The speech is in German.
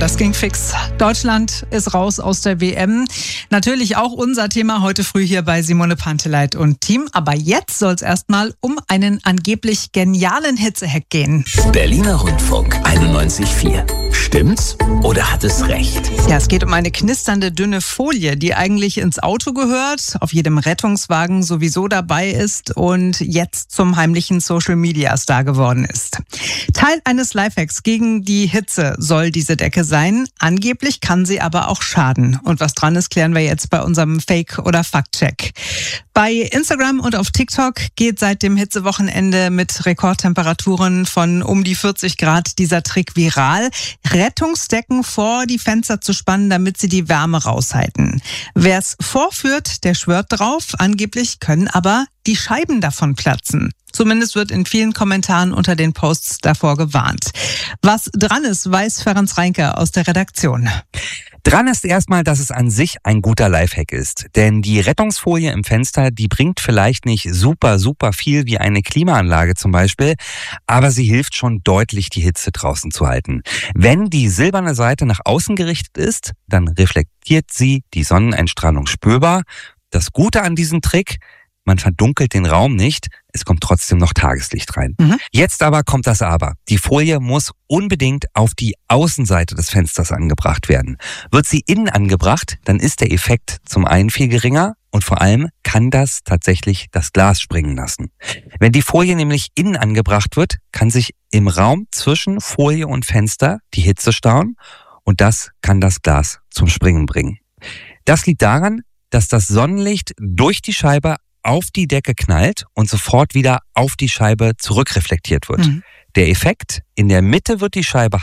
das ging fix. Deutschland ist raus aus der WM. Natürlich auch unser Thema heute früh hier bei Simone Panteleit und Team. Aber jetzt soll es erstmal um einen angeblich genialen Hitzehack gehen. Berliner Rundfunk 91,4. Stimmt's oder hat es recht? Ja, es geht um eine knisternde, dünne Folie, die eigentlich ins Auto gehört, auf jedem Rettungswagen sowieso dabei ist und jetzt zum heimlichen Social-Media-Star geworden ist. Teil eines Lifehacks gegen die Hitze soll diese Decke sein. Angeblich kann sie aber auch schaden. Und was dran ist, klären wir jetzt bei unserem Fake- oder Fact-Check. Bei Instagram und auf TikTok geht seit dem Hitzewochenende mit Rekordtemperaturen von um die 40 Grad dieser Trick viral. Rettungsdecken vor die Fenster zu spannen, damit sie die Wärme raushalten. Wer es vorführt, der schwört drauf. Angeblich können aber die Scheiben davon platzen. Zumindest wird in vielen Kommentaren unter den Posts davor gewarnt. Was dran ist, weiß Ferenc Reinke aus der Redaktion. Dran ist erstmal, dass es an sich ein guter Lifehack ist. Denn die Rettungsfolie im Fenster, die bringt vielleicht nicht super viel wie eine Klimaanlage zum Beispiel, aber sie hilft schon deutlich, die Hitze draußen zu halten. Wenn die silberne Seite nach außen gerichtet ist, dann reflektiert sie die Sonneneinstrahlung spürbar. Das Gute an diesem Trick: man verdunkelt den Raum nicht, es kommt trotzdem noch Tageslicht rein. Jetzt aber kommt das Aber. Die Folie muss unbedingt auf die Außenseite des Fensters angebracht werden. Wird sie innen angebracht, dann ist der Effekt zum einen viel geringer und vor allem kann das tatsächlich das Glas springen lassen. Wenn die Folie nämlich innen angebracht wird, kann sich im Raum zwischen Folie und Fenster die Hitze stauen und das kann das Glas zum Springen bringen. Das liegt daran, dass das Sonnenlicht durch die Scheibe auf die Decke knallt und sofort wieder auf die Scheibe zurückreflektiert wird. Der Effekt: in der Mitte wird die Scheibe